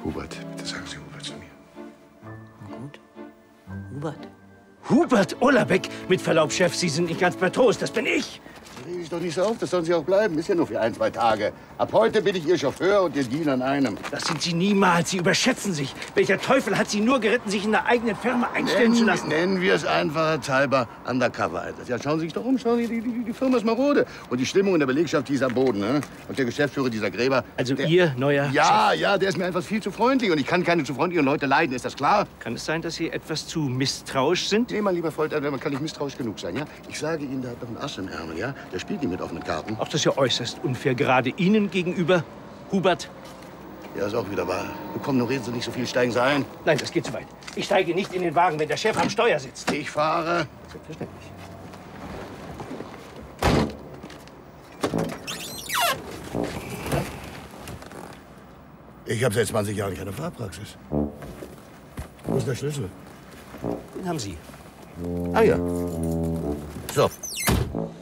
Hubert, bitte sagen Sie Hubert zu mir. Na gut. Hubert. Hubert Ollerbeck? Mit Verlaub, Chef, Sie sind nicht ganz bei Trost. Das bin ich. Reg ich doch nicht so auf, das sollen Sie auch bleiben. Ist ja nur für 1, 2 Tage. Ab heute bin ich Ihr Chauffeur und Ihr Diener an einem. Das sind Sie niemals. Sie überschätzen sich. Welcher Teufel hat Sie nur geritten, sich in der eigenen Firma einstellen zu lassen? Nennen wir es einfachheitshalber Undercover-Einsatz. Ja, schauen Sie sich doch um. Schauen Sie, die Firma ist marode. Und die Stimmung in der Belegschaft, dieser Boden, ne? Und der Geschäftsführer dieser Gräber. Also Ihr neuer Ja, Chef. ja, der ist mir einfach viel zu freundlich. Und ich kann keine zu freundlichen Leute leiden. Ist das klar? Kann es sein, dass Sie etwas zu misstrauisch sind? Nee, mein lieber Freund, man kann nicht misstrauisch genug sein, ja? Ich sage Ihnen, der hat noch einen Ass im Ärmel, ja? Der spielt nicht mit offenen Karten. Auch das ist ja äußerst unfair, gerade Ihnen gegenüber, Hubert. Ja, ist auch wieder wahr. Komm, nur reden Sie nicht so viel, steigen Sie ein. Nein, das geht zu weit. Ich steige nicht in den Wagen, wenn der Chef am Steuer sitzt. Ich fahre. Selbstverständlich. Ich habe seit 20 Jahren keine Fahrpraxis. Wo ist der Schlüssel? Den haben Sie. Ah ja. So.